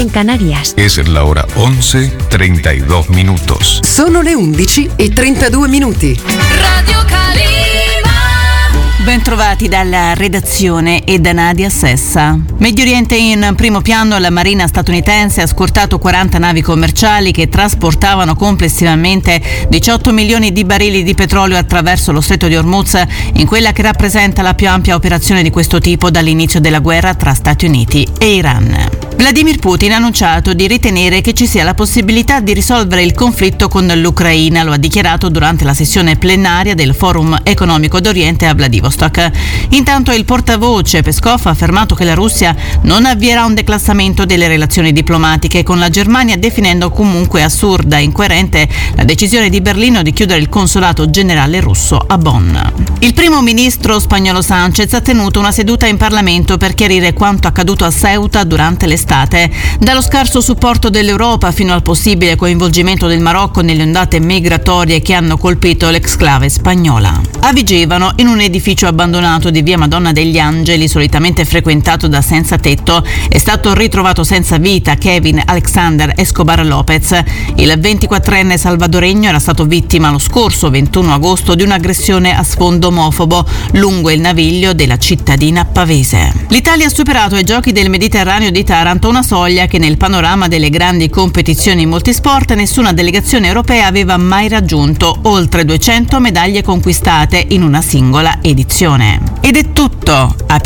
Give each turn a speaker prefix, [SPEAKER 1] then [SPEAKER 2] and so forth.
[SPEAKER 1] en Canarias.
[SPEAKER 2] Es la hora 11:32 minutos.
[SPEAKER 3] Sono le 11:32.
[SPEAKER 4] Radio Calima.
[SPEAKER 5] Bentrovati dalla redazione e da Nadia Sessa. Medio Oriente in primo piano. La Marina statunitense ha scortato 40 navi commerciali che trasportavano complessivamente 18 milioni di barili di petrolio attraverso lo Stretto di Hormuz, in quella che rappresenta la più ampia operazione di questo tipo dall'inizio della guerra tra Stati Uniti e Iran. Vladimir Putin ha annunciato di ritenere che ci sia la possibilità di risolvere il conflitto con l'Ucraina. Lo ha dichiarato durante la sessione plenaria del Forum Economico d'Oriente a Vladivostok. Intanto il portavoce Peskov ha affermato che la Russia non avvierà un declassamento delle relazioni diplomatiche con la Germania, definendo comunque assurda e incoerente la decisione di Berlino di chiudere il consolato generale russo a Bonn. Il primo ministro spagnolo Sánchez ha tenuto una seduta in Parlamento per chiarire quanto accaduto a Ceuta durante l'estate. Dallo scarso supporto dell'Europa fino al possibile coinvolgimento del Marocco nelle ondate migratorie che hanno colpito l'exclave spagnola. A Vigevano, in un edificio abbandonato di via Madonna degli Angeli, solitamente frequentato da senza tetto, è stato ritrovato senza vita Kevin Alexander Escobar Lopez. Il 24enne salvadoregno era stato vittima lo scorso 21 agosto di un'aggressione a sfondo omofobo lungo il Naviglio della cittadina pavese. L'Italia ha superato ai Giochi del Mediterraneo di Taranto una soglia che nel panorama delle grandi competizioni in multisport nessuna delegazione europea aveva mai raggiunto: oltre 200 medaglie conquistate in una singola edizione. Ed è tutto.